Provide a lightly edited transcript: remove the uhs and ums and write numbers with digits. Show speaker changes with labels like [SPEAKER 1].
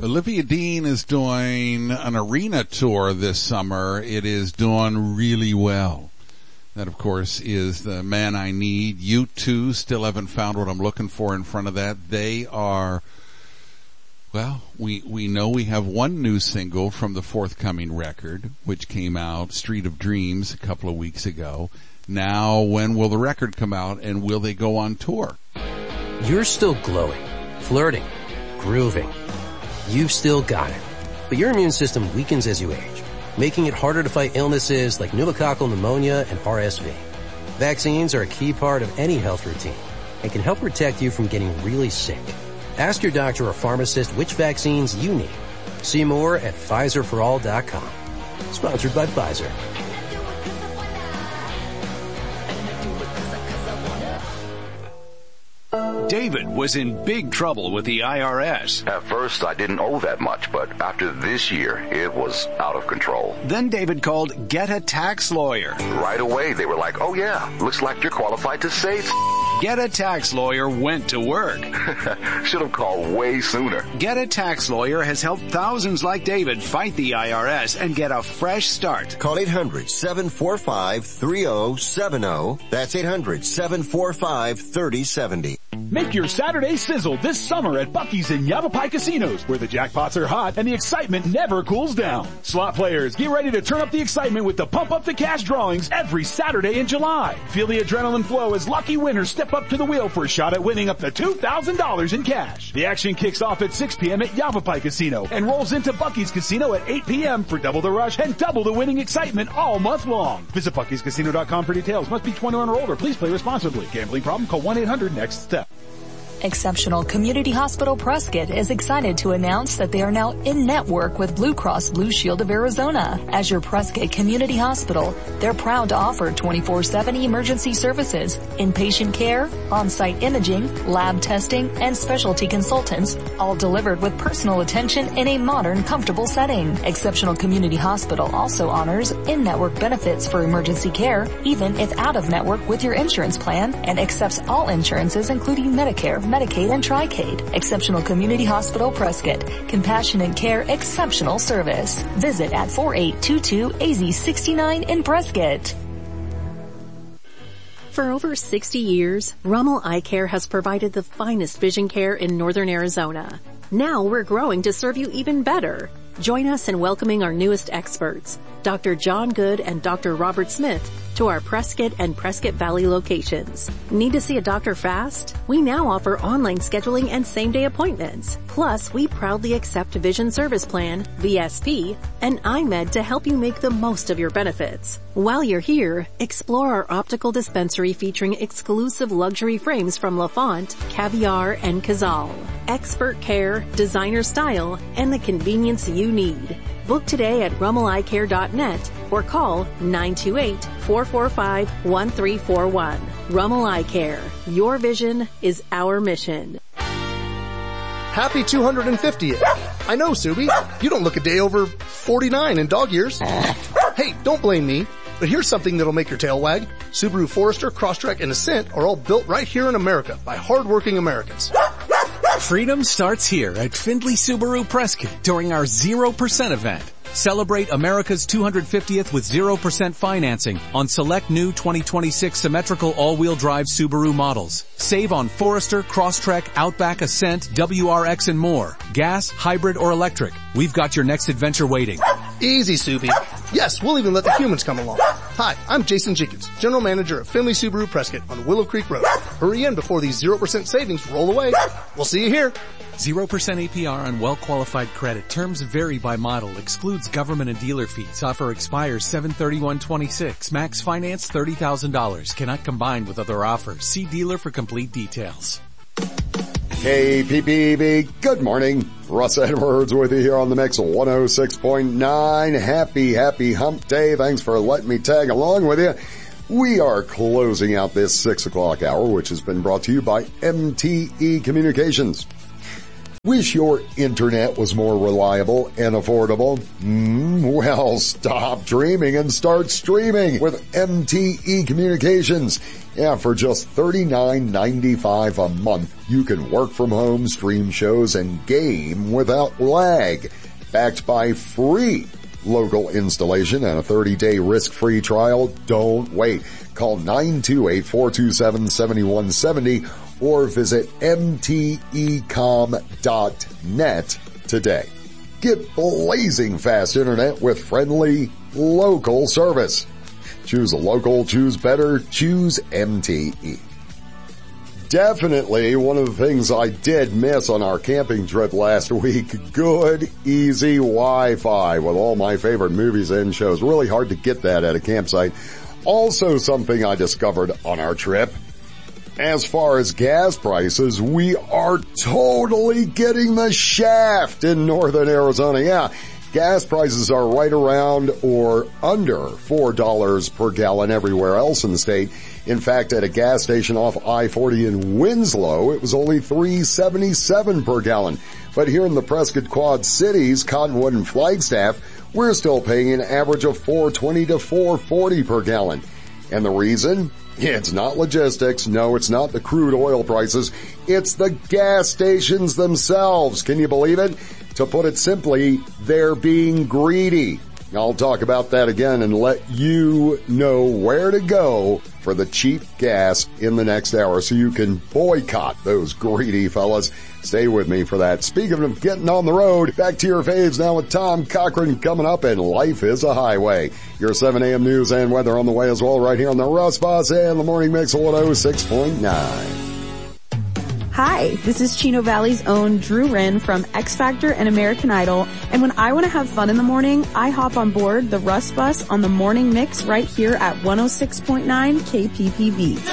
[SPEAKER 1] Olivia Dean is doing an arena tour this summer. It is doing really well. That, of course, is The Man I Need. U2 still haven't found what I'm looking for in front of that. They are, well, we know we have one new single from the forthcoming record, which came out, Street of Dreams, a couple of weeks ago. Now, when will the record come out, and will they go on tour?
[SPEAKER 2] You're still glowing, flirting, grooving. You've still got it. But your immune system weakens as you age, making it harder to fight illnesses like pneumococcal pneumonia and RSV. Vaccines are a key part of any health routine and can help protect you from getting really sick. Ask your doctor or pharmacist which vaccines you need. See more at PfizerForAll.com. Sponsored by Pfizer.
[SPEAKER 3] David was in big trouble with the IRS.
[SPEAKER 4] At first, I didn't owe that much, but after this year, it was out of control.
[SPEAKER 3] Then David called Get a Tax Lawyer.
[SPEAKER 4] Right away, they were like, oh yeah, looks like you're qualified to save.
[SPEAKER 3] Get a Tax Lawyer went to work.
[SPEAKER 4] Should have called way sooner.
[SPEAKER 3] Get a Tax Lawyer has helped thousands like David fight the IRS and get a fresh start.
[SPEAKER 5] Call 800-745-3070. That's 800-745-3070.
[SPEAKER 6] Make your Saturday sizzle this summer at Buc-ee's in Yavapai Casinos, where the jackpots are hot and the excitement never cools down. Slot players, get ready to turn up the excitement with the Pump Up the Cash drawings every Saturday in July. Feel the adrenaline flow as lucky winners step up to the wheel for a shot at winning up to $2,000 in cash. The action kicks off at 6 p.m. at Yavapai Casino and rolls into Buc-ee's Casino at 8 p.m. for double the rush and double the winning excitement all month long. Visit Buc-ee'sCasino.com for details. Must be 21 or older. Please play responsibly. Gambling problem? Call 1-800-NEXT-STEP.
[SPEAKER 7] Exceptional Community Hospital Prescott is excited to announce that they are now in network with Blue Cross Blue Shield of Arizona. As your Prescott Community Hospital, they're proud to offer 24/7 emergency services, inpatient care, on-site imaging, lab testing, and specialty consultants, all delivered with personal attention in a modern, comfortable setting. Exceptional Community Hospital also honors in-network benefits for emergency care, even if out-of-network with your insurance plan, and accepts all insurances including Medicare, Medicaid, and Tricade. Exceptional Community Hospital Prescott. Compassionate care, exceptional service. Visit at 4822 AZ69 in Prescott.
[SPEAKER 8] For over 60 years, Rummel Eye Care has provided the finest vision care in northern Arizona. Now we're growing to serve you even better. Join us in welcoming our newest experts, Dr. John Good and Dr. Robert Smith, to our Prescott and Prescott Valley locations. Need to see a doctor fast? We now offer online scheduling and same-day appointments. Plus, we proudly accept Vision Service Plan, VSP, and iMed to help you make the most of your benefits. While you're here, explore our optical dispensary featuring exclusive luxury frames from LaFont, Caviar, and Cazal. Expert care, designer style, and the convenience you need. Book today at RummelEyeCare.net or call 928-445-1341. Rummel Eye Care. Your vision is our mission.
[SPEAKER 9] Happy 250th. I know, Subi. You don't look a day over 49 in dog years. Hey, don't blame me. But here's something that'll make your tail wag. Subaru Forester, Crosstrek, and Ascent are all built right here in America by hardworking Americans.
[SPEAKER 10] Freedom starts here at Findlay Subaru Prescott during our 0% event. Celebrate America's 250th with 0% financing on select new 2026 symmetrical all-wheel drive Subaru models. Save on Forester, Crosstrek, Outback, Ascent, WRX, and more. Gas, hybrid, or electric. We've got your next adventure waiting.
[SPEAKER 9] Easy, Subi. Yes, we'll even let the humans come along. Hi, I'm Jason Jenkins, General Manager of Findlay Subaru Prescott on Willow Creek Road. Hurry in before these 0% savings roll away. We'll see you here.
[SPEAKER 10] 0% APR on well-qualified credit. Terms vary by model. Excludes government and dealer fees. Offer expires 7/31/26. Max finance $30,000. Cannot combine with other offers. See dealer for complete details.
[SPEAKER 11] KPPB, good morning. Russ Edwards with you here on the Mix 106.9. Happy hump day. Thanks for letting me tag along with you. We are closing out this 6 o'clock hour, which has been brought to you by MTE Communications. Wish your internet was more reliable and affordable? Well, stop dreaming and start streaming with MTE Communications. Yeah, for just $39.95 a month, you can work from home, stream shows, and game without lag. Backed by free local installation and a 30-day risk-free trial. Don't wait. Call 928-427-7170 or visit mtecom.net today. Get blazing fast internet with friendly local service. Choose a local, choose better, choose MTE. Definitely one of the things I did miss on our camping trip last week, good, easy Wi-Fi with all my favorite movies and shows. Really hard to get that at a campsite. Also something I discovered on our trip. As far as gas prices, we are totally getting the shaft in northern Arizona. Yeah, gas prices are right around or under $4 per gallon everywhere else in the state. In fact, at a gas station off I-40 in Winslow, it was only $3.77 per gallon. But here in the Prescott Quad Cities, Cottonwood and Flagstaff, we're still paying an average of $4.20 to $4.40 per gallon. And the reason? It's not logistics. No, it's not the crude oil prices. It's the gas stations themselves. Can you believe it? To put it simply, they're being greedy. I'll talk about that again and let you know where to go for the cheap gas in the next hour so you can boycott those greedy fellas. Stay with me for that. Speaking of getting on the road, back to your faves now with Tom Cochran coming up, and Life is a Highway. Your 7 a.m. news and weather on the way as well right here on the Russ Bus and the Morning Mix 106.9.
[SPEAKER 12] Hi, this is Chino Valley's own Drew Wren from X Factor and American Idol, and when I want to have fun in the morning, I hop on board the Russ Bus on the Morning Mix right here at 106.9 KPPV.